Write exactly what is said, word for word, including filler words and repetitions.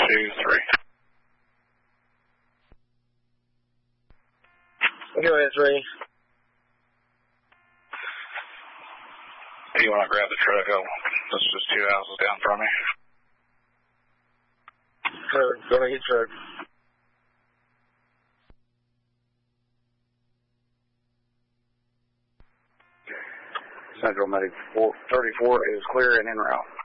two, three. Go ahead, three. Do you want to grab the truck? Oh, this is just two houses down from me. Sure, go to your truck. Central Medic thirty-four is clear and en route.